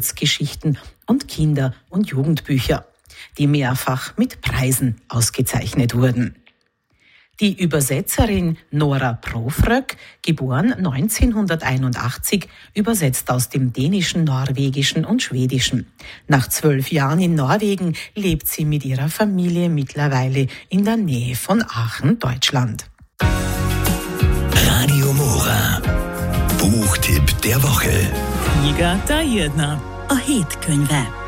Kurzgeschichten und Kinder- und Jugendbücher, die mehrfach mit Preisen ausgezeichnet wurden. Die Übersetzerin Nora Profröck, geboren 1981, übersetzt aus dem Dänischen, Norwegischen und Schwedischen. Nach 12 Jahren in Norwegen lebt sie mit ihrer Familie mittlerweile in der Nähe von Aachen, Deutschland. Radio Mora. Buchtipp der Woche. Knjiga ta jedna. A hét könyve.